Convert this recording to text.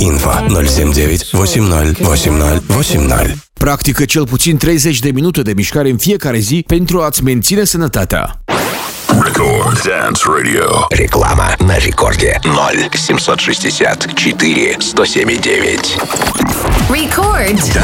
Info 079 80 80 80. Practică cel puțin 30 de minute de mișcare în fiecare zi pentru a-ți menține sănătatea. Record Dance Radio. Реклама на рекорде 0 764 179. Record